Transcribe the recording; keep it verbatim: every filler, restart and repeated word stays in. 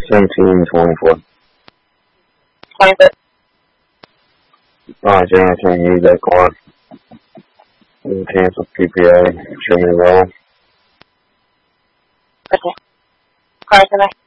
seventeen twenty-four. twenty-four. Alright, Jane, I can't use that card. You can cancel P P A. Show me the roll. Okay. Card select.